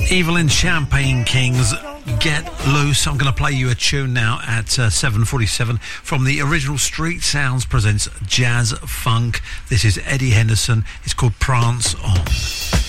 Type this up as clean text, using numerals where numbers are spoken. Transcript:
Evelyn Champagne Kings, Get Loose. I'm going to play you a tune now at 7:47 from the original Street Sounds presents Jazz Funk. This is Eddie Henderson. It's called Prance On.